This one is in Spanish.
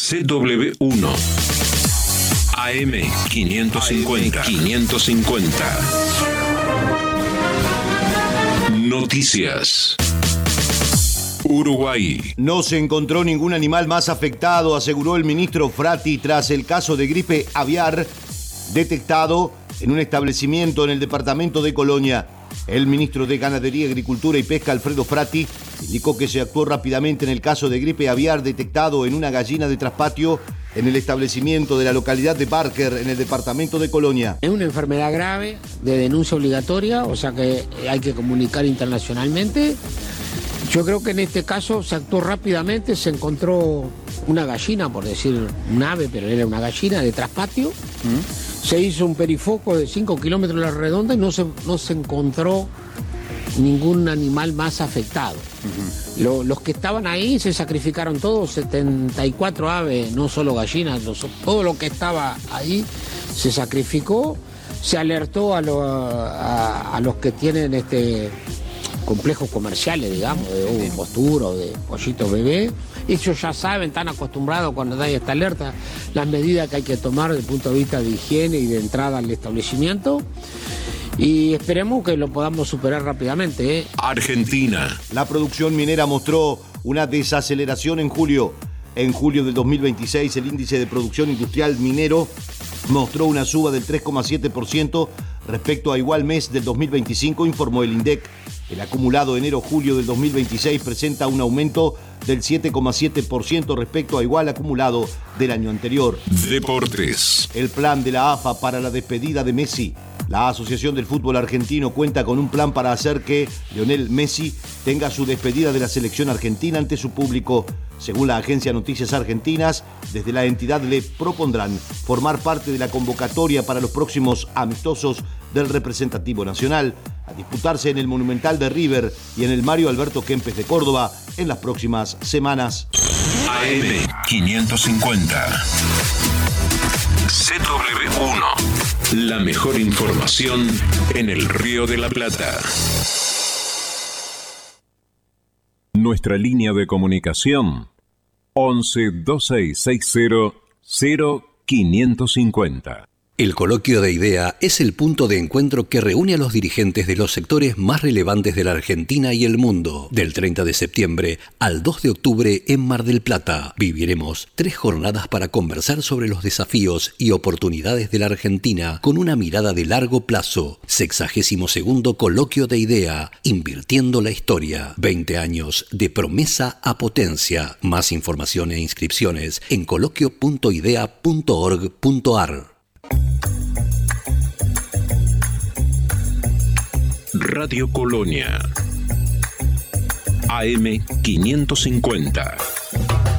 CW1 AM550. Noticias. Uruguay. No se encontró ningún animal más afectado, aseguró el ministro Fratti, tras el caso de gripe aviar detectado en un establecimiento en el departamento de Colonia. El ministro de Ganadería, Agricultura y Pesca, Alfredo Fratti, indicó que se actuó rápidamente en el caso de gripe aviar detectado en una gallina de traspatio en el establecimiento de la localidad de Barker, en el departamento de Colonia. Es una enfermedad grave, de denuncia obligatoria, o sea que hay que comunicar internacionalmente. Yo creo que en este caso se actuó rápidamente, se encontró una gallina, por decir un ave, pero era una gallina de traspatio. Se hizo un perifoco de 5 kilómetros a la redonda y no se encontró ningún animal más afectado. Los que estaban ahí se sacrificaron todos, 74 aves, no solo gallinas, todo lo que estaba ahí se sacrificó. Se alertó a los que tienen complejos comerciales, digamos, de postura o de pollitos bebé. Ellos ya saben, están acostumbrados cuando hay esta alerta, las medidas que hay que tomar desde el punto de vista de higiene y de entrada al establecimiento. Y esperemos que lo podamos superar rápidamente. Argentina. La producción minera mostró una desaceleración en julio. En julio del 2026, el índice de producción industrial minero mostró una suba del 3,7% respecto a igual mes del 2025, informó el INDEC. El acumulado enero-julio del 2026 presenta un aumento del 7,7% respecto a igual acumulado del año anterior. Deportes. El plan de la AFA para la despedida de Messi. La Asociación del Fútbol Argentino cuenta con un plan para hacer que Lionel Messi tenga su despedida de la selección argentina ante su público. Según la agencia Noticias Argentinas, desde la entidad le propondrán formar parte de la convocatoria para los próximos amistosos del representativo nacional, a disputarse en el Monumental de River y en el Mario Alberto Kempes de Córdoba en las próximas semanas. AM550. CW1. La mejor información en el Río de la Plata. Nuestra línea de comunicación 11 2660 0550. El Coloquio de Idea es el punto de encuentro que reúne a los dirigentes de los sectores más relevantes de la Argentina y el mundo. Del 30 de septiembre al 2 de octubre en Mar del Plata, viviremos 3 jornadas para conversar sobre los desafíos y oportunidades de la Argentina con una mirada de largo plazo. 62º Coloquio de Idea, invirtiendo la historia. 20 años de promesa a potencia. Más información e inscripciones en coloquio.idea.org.ar. Radio Colonia AM550.